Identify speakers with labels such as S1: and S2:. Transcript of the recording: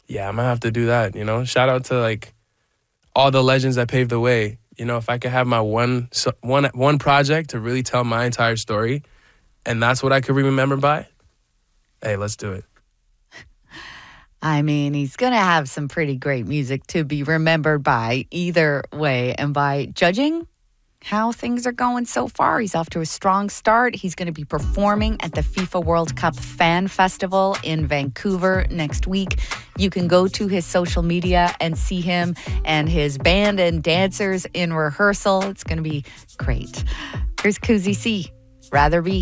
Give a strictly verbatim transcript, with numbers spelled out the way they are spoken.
S1: yeah, I'm gonna have to do that. You know, shout out to like all the legends that paved the way. You know, if I could have my one so- one one project to really tell my entire story, and that's what I could be remembered by, hey, let's do it.
S2: I mean, he's going to have some pretty great music to be remembered by either way. And by judging how things are going so far, he's off to a strong start. He's going to be performing at the FIFA World Cup Fan Festival in Vancouver next week. You can go to his social media and see him and his band and dancers in rehearsal. It's going to be great. Here's Kuzi C. Rather Be.